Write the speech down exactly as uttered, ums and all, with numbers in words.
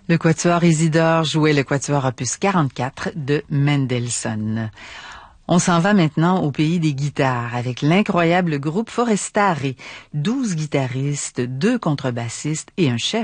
Le quatuor Isidore jouait le quatuor opus quarante-quatre de Mendelssohn. On s'en va maintenant au pays des guitares avec l'incroyable groupe Forestare, douze guitaristes, deux contrebassistes et un chef